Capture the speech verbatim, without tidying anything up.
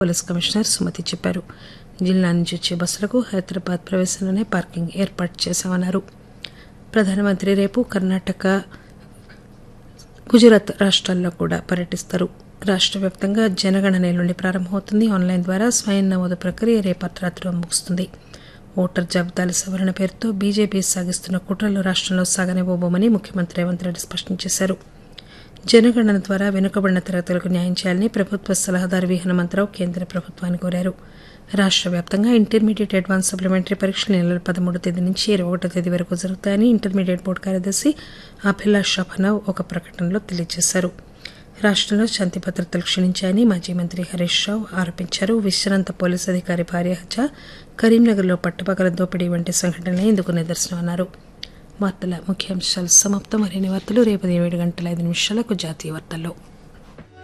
Police commissioner Sumathi చెప్పారు. జిల్లా నుంచి వచ్చే బస్సులకు హైదరాబాద్ ప్రవేశంలోనే పార్కింగ్ ఏర్పాటు చేశామన్నారు. ప్రధానమంత్రి రేపు కర్ణాటక, గుజరాత్ రాష్ట్రాల్లో కూడా పర్యటిస్తారు. రాష్ట్ర వ్యాప్తంగా జనగణన ఎల్లుండి ప్రారంభమవుతుంది. ఆన్లైన్ ద్వారా స్వయం నమోదు ప్రక్రియ రేపు అర్ధరాత్రి ముగుస్తుంది. ఓటర్ జాబితాల సవరణ పేరుతో బీజేపీ సాగిస్తున్న కుట్రలు రాష్ట్రంలో సాగనివ్వబోమని ముఖ్యమంత్రి రేవంత్ రెడ్డి స్పష్టం చేశారు. జనగణన ద్వారా వెనుకబడిన తరగతులకు న్యాయం చేయాలని ప్రభుత్వ సలహాదారు వి హనుమంతరావు కేంద్ర ప్రభుత్వాన్ని కోరారు. రాష్ట్ర వ్యాప్తంగా ఇంటర్మీడియట్, అడ్వాన్స్ సప్లిమెంటరీ పరీక్షలు నెల పదమూడో తేదీ నుంచి ఇరవై ఒకటో తేదీ వరకు జరుగుతాయని ఇంటర్మీడియట్ బోర్డు కార్యదర్శి అభిలాష్ అభినవ్ ఒక ప్రకటనలో తెలియజేశారు. రాష్ట్రంలో శాంతి భద్రతలు క్షీణించాయని మాజీ మంత్రి హరీష్ రావు ఆరోపించారు. విశ్రాంత పోలీసు అధికారి భార్య హత్య, కరీంనగర్లో పట్టపగల దోపిడీ వంటి సంఘటనలే ఇందుకు నిదర్శనమన్నారు. వార్తల ముఖ్యాంశాలు సమాప్తం. మరిన్ని వార్తలు రేపు ఏడు గంటల ఐదు నిమిషాలకు జాతీయ వార్తల్లో.